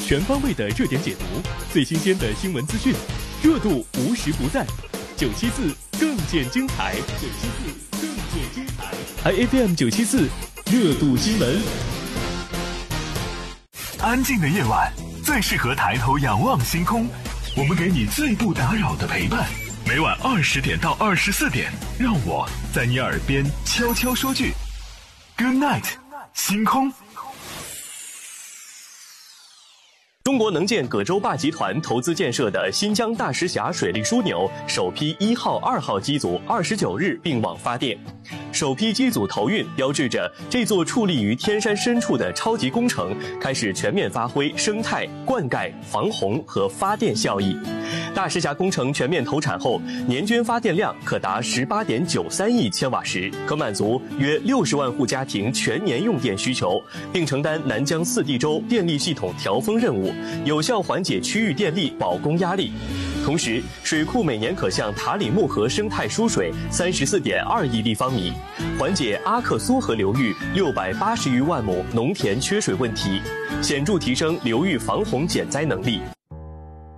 全方位的热点解读，最新鲜的新闻资讯，热度无时不在。974更见精彩，974更见精彩。iFM 974热度新闻。 安静的夜晚最适合抬头仰望星空，我们给你最不打扰的陪伴。每晚20点到24点，让我在你耳边悄悄说句 Good night， 星空。 中国能建葛洲坝集团投资建设的新疆大石峡水利枢纽首批1号、2号机组29日并网发电。首批机组投运，标志着这座矗立于天山深处的超级工程开始全面发挥生态、灌溉、防洪和发电效益。大石峡工程全面投产后，年均发电量可达18.93亿千瓦时，可满足约60万户家庭全年用电需求，并承担南疆4地州电力系统调峰任务，有效缓解区域电力保供压力。同时，水库每年可向塔里木河生态输水34.2亿立方米，缓解阿克苏河流域680余万亩农田缺水问题，显著提升流域防洪减灾能力。